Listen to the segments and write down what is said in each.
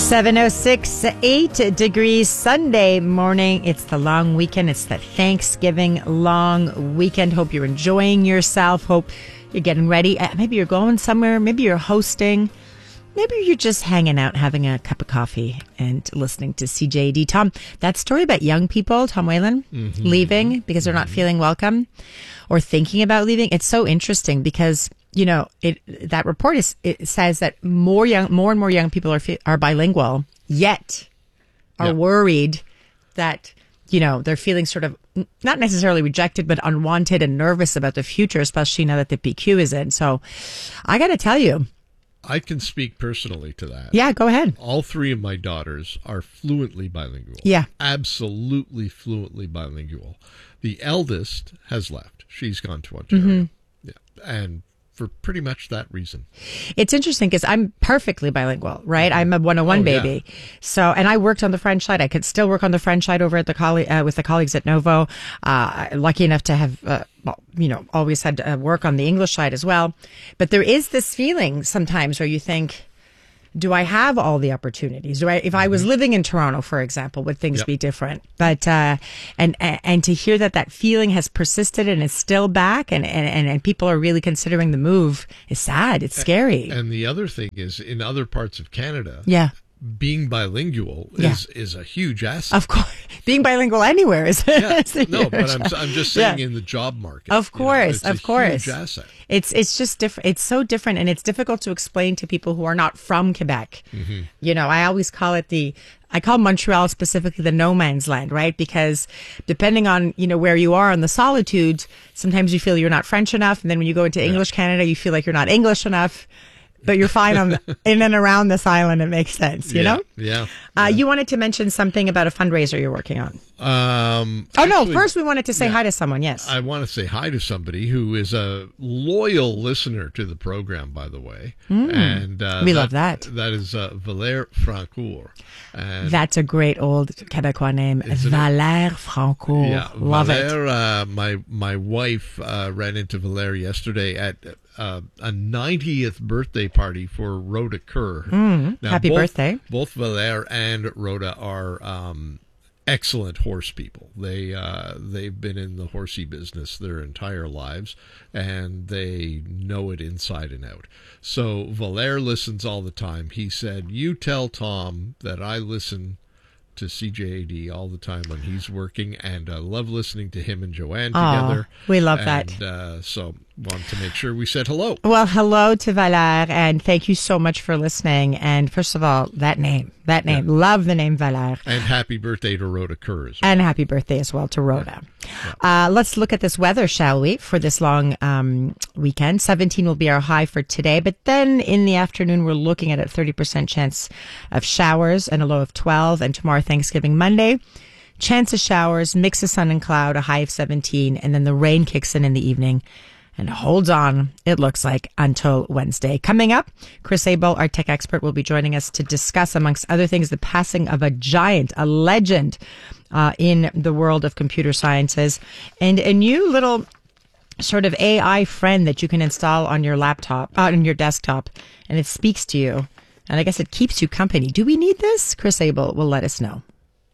7:06, 8 degrees Sunday morning. It's the long weekend. It's the Thanksgiving long weekend. Hope you're enjoying yourself. Hope you're getting ready. Maybe you're going somewhere. Maybe you're hosting. Maybe you're just hanging out, having a cup of coffee and listening to CJAD. Tom, that story about young people, Tom Whalen, leaving because they're not feeling welcome or thinking about leaving. It's so interesting because, you know, that report it says that more and more young people are bilingual, yet are worried that, you know, they're feeling sort of not necessarily rejected, but unwanted and nervous about the future, especially now that the PQ is in. So I got to tell you, I can speak personally to that. Yeah, go ahead. All three of my daughters are fluently bilingual. Yeah. Absolutely fluently bilingual. The eldest has left. She's gone to Ontario. Yeah. And for pretty much that reason. It's interesting because I'm perfectly bilingual, right? I'm a 101 baby. Yeah. So, and I worked on the French side. I could still work on the French side over at the with the colleagues at Novo. Lucky enough to have, always had to work on the English side as well. But there is this feeling sometimes where you think, do I have all the opportunities? If I was living in Toronto, for example, would things be different? But, and to hear that feeling has persisted and is still back and people are really considering the move is sad. It's scary. And the other thing is in other parts of Canada. Yeah. Being bilingual is a huge asset. Of course, being bilingual anywhere is. No, but I'm just saying in the job market. Of course, it's a huge asset. It's just different. It's so different, and it's difficult to explain to people who are not from Quebec. You know, I always call it I call Montreal specifically the no man's land, right? Because depending on, you know, where you are in the solitude, sometimes you feel you're not French enough, and then when you go into English Canada, you feel like you're not English enough. But you're fine in and around this island. It makes sense, you know? Yeah. You wanted to mention something about a fundraiser you're working on. First we wanted to say hi to someone, yes. I want to say hi to somebody who is a loyal listener to the program, by the way. And we love that. That is Valère Francourt. And that's a great old Quebecois name, Valère Francourt. Yeah, love Valère, it. My wife ran into Valère yesterday at a 90th birthday party for Rhoda Kerr. Now, happy birthday. Both Valère and Rhoda are excellent horse people. They've been in the horsey business their entire lives, and they know it inside and out. So Valère listens all the time. He said, "You tell Tom that I listen to CJAD all the time when he's working, and I love listening to him and Joanne together." We love that. So wanted to make sure we said hello. Well, hello to Valère, and thank you so much for listening. And first of all, that name, love the name Valère. And happy birthday to Rhoda Kerr as well. And happy birthday as well to Rhoda. Let's look at this weather, shall we, for this long weekend. 17 will be our high for today, but then in the afternoon, we're looking at a 30% chance of showers and a low of 12. And tomorrow, Thanksgiving Monday, chance of showers, mix of sun and cloud, a high of 17, and then the rain kicks in the evening. And hold on, it looks like, until Wednesday. Coming up, Chris Abel, our tech expert, will be joining us to discuss, amongst other things, the passing of a giant, a legend in the world of computer sciences, and a new little sort of AI friend that you can install on your laptop, on your desktop, and it speaks to you. And I guess it keeps you company. Do we need this? Chris Abel will let us know.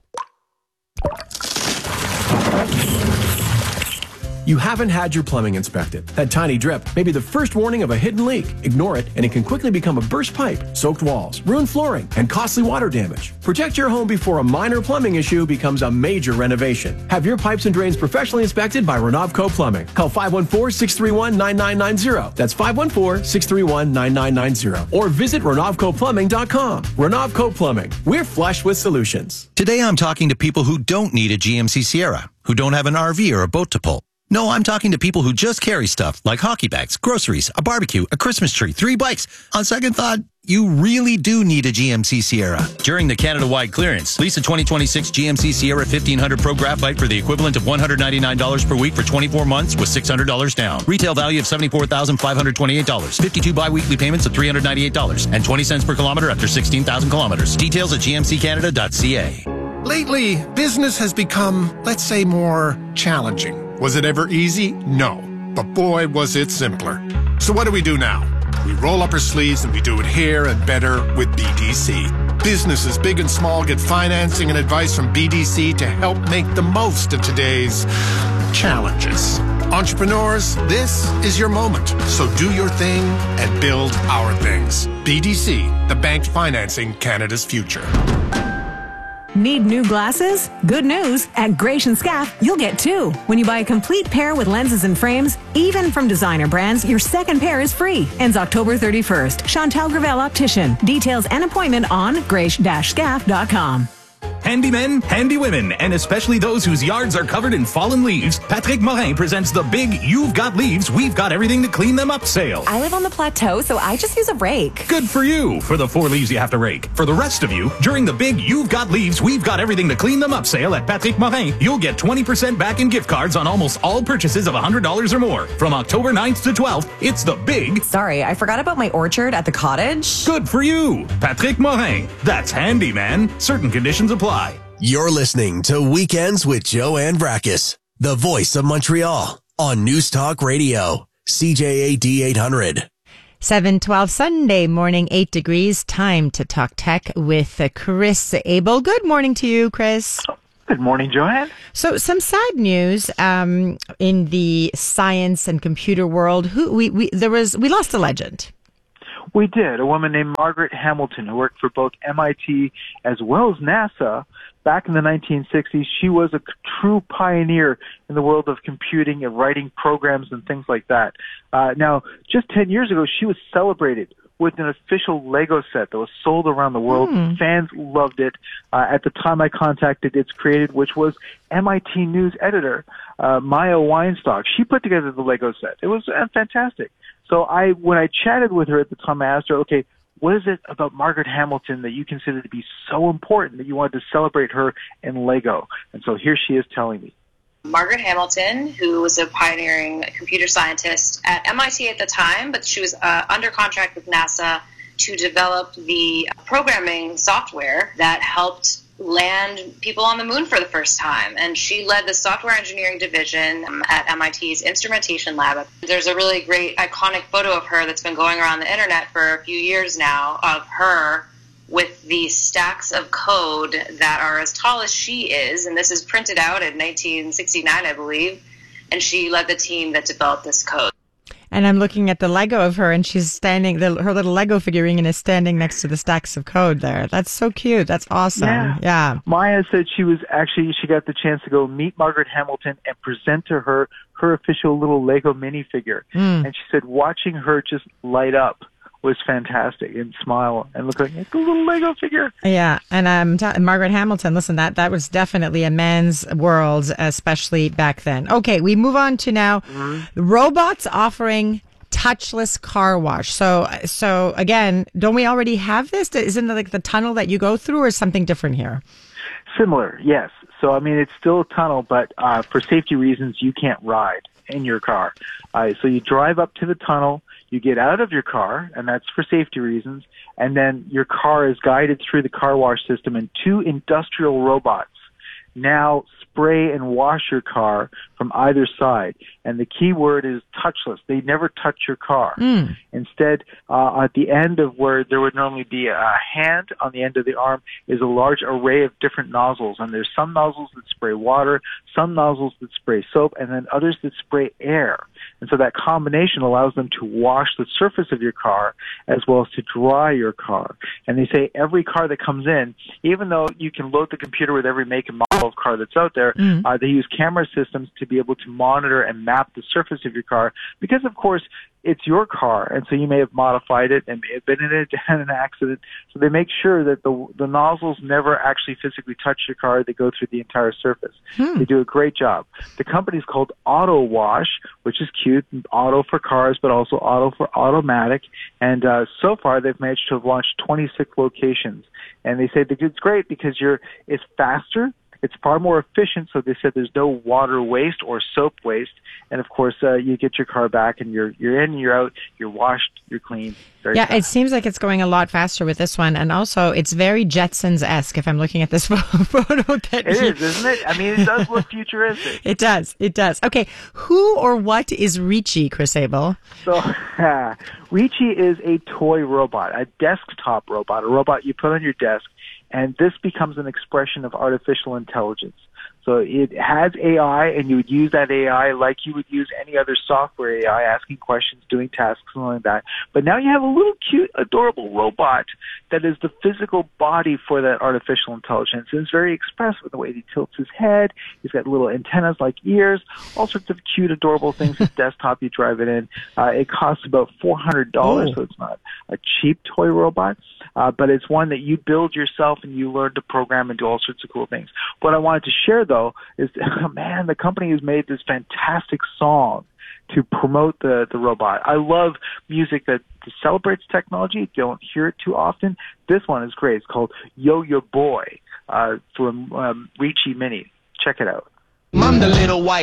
You haven't had your plumbing inspected. That tiny drip may be the first warning of a hidden leak. Ignore it, and it can quickly become a burst pipe, soaked walls, ruined flooring, and costly water damage. Protect your home before a minor plumbing issue becomes a major renovation. Have your pipes and drains professionally inspected by Renovco Plumbing. Call 514-631-9990. That's 514-631-9990. Or visit RenovcoPlumbing.com. Renovco Plumbing. We're flush with solutions. Today I'm talking to people who don't need a GMC Sierra, who don't have an RV or a boat to pull. No, I'm talking to people who just carry stuff like hockey bags, groceries, a barbecue, a Christmas tree, 3 bikes. On second thought, you really do need a GMC Sierra. During the Canada-wide clearance, lease a 2026 GMC Sierra 1500 Pro Graphite for the equivalent of $199 per week for 24 months with $600 down. Retail value of $74,528. 52 bi-weekly payments of $398 and 20 cents per kilometer after 16,000 kilometers. Details at gmccanada.ca. Lately, business has become, let's say, more challenging. Was it ever easy? No. But boy, was it simpler. So what do we do now? We roll up our sleeves and we do it here and better with BDC. Businesses big and small get financing and advice from BDC to help make the most of today's challenges. Entrepreneurs, this is your moment. So do your thing and build our things. BDC, the bank financing Canada's future. Need new glasses? Good news. At Gratian Scaff, you'll get two. When you buy a complete pair with lenses and frames, even from designer brands, your second pair is free. Ends October 31st. Chantal Gravel Optician. Details and appointment on grace-scaff.com. Handy men, handy women, and especially those whose yards are covered in fallen leaves, Patrick Morin presents the big You've Got Leaves, We've Got Everything to Clean Them Up sale. I live on the plateau, so I just use a rake. Good for you, for the 4 leaves you have to rake. For the rest of you, during the big You've Got Leaves, We've Got Everything to Clean Them Up sale at Patrick Morin, you'll get 20% back in gift cards on almost all purchases of $100 or more. From October 9th to 12th, it's the big... Sorry, I forgot about my orchard at the cottage. Good for you, Patrick Morin. That's handy, man. Certain conditions apply. You're listening to Weekends with Joanne Brakis, the voice of Montreal, on News Talk Radio, CJAD 800. 7:12 Sunday morning, 8 degrees. Time to talk tech with Chris Abel. Good morning to you, Chris. Good morning, Joanne. So, some sad news in the science and computer world. We lost a legend. We did. A woman named Margaret Hamilton, who worked for both MIT as well as NASA. Back in the 1960s, she was a true pioneer in the world of computing and writing programs and things like that. Now, just 10 years ago, she was celebrated with an official Lego set that was sold around the world. Fans loved it. At the time I contacted its creator, which was MIT News editor Maya Weinstock. She put together the Lego set. It was fantastic. So when I chatted with her at the time, I asked her, okay, what is it about Margaret Hamilton that you consider to be so important that you wanted to celebrate her in Lego? And so here she is telling me. Margaret Hamilton, who was a pioneering computer scientist at MIT at the time, but she was under contract with NASA to develop the programming software that helped land people on the moon for the first time. And she led the software engineering division at MIT's instrumentation lab. There's a really great iconic photo of her that's been going around the internet for a few years now of her with these stacks of code that are as tall as she is. And this is printed out in 1969, I believe. And she led the team that developed this code. And I'm looking at the Lego of her, and she's standing, her little Lego figurine is standing next to the stacks of code there. That's so cute. That's awesome. Yeah. Maya said she got the chance to go meet Margaret Hamilton and present to her official little Lego minifigure. And she said watching her just light up was fantastic and smile and look like it's a little Lego figure. Yeah, and Margaret Hamilton, listen, that was definitely a man's world, especially back then. Okay, we move on to now robots offering touchless car wash. So again, don't we already have this? Isn't it like the tunnel that you go through, or something different here? Similar, yes. So I mean, it's still a tunnel, but for safety reasons, you can't ride in your car. So you drive up to the tunnel. You get out of your car, and that's for safety reasons, and then your car is guided through the car wash system, and 2 industrial robots now spray and wash your car from either side. And the key word is touchless. They never touch your car. Instead, at the end of where there would normally be a hand on the end of the arm is a large array of different nozzles. And there's some nozzles that spray water, some nozzles that spray soap, and then others that spray air. And so that combination allows them to wash the surface of your car as well as to dry your car. And they say every car that comes in, even though you can load the computer with every make and model of car that's out there, they use camera systems to be able to monitor and map the surface of your car because, of course, it's your car, and so you may have modified it and may have been in an accident. So they make sure that the nozzles never actually physically touch your car. They go through the entire surface. They do a great job. The company's called Auto Wash, which is cute, auto for cars, but also auto for automatic. And so far, they've managed to have launched 26 locations. And they say that it's great because it's faster. It's far more efficient, so they said there's no water waste or soap waste. And, of course, you get your car back, and you're in, you're out, you're washed, you're clean. Yeah, it seems like it's going a lot faster with this one. And also, it's very Jetsons-esque if I'm looking at this photo. It is, isn't it? I mean, it does look futuristic. It does. Okay, who or what is Reachy, Chris Abel? So, Reachy is a toy robot, a desktop robot, a robot you put on your desk, and this becomes an expression of artificial intelligence. So it has AI, and you would use that AI like you would use any other software AI, asking questions, doing tasks, something like that. But now you have a little cute, adorable robot that is the physical body for that artificial intelligence. And it's very expressive in the way he tilts his head. He's got little antennas like ears, all sorts of cute, adorable things. His desktop, you drive it in. It costs about $400, so it's not a cheap toy robot. But it's one that you build yourself and you learn to program and do all sorts of cool things. What I wanted to share, though, is, man, the company has made this fantastic song to promote the robot. I love music that celebrates technology. You don't hear it too often. This one is great. It's called Yo Yo Boy from Reachy Mini. Check it out. I'm the little white